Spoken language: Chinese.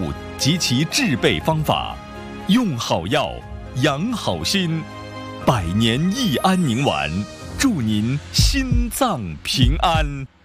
物及其制备方法，用好药，养好心，百年益安宁丸，祝您心脏平安。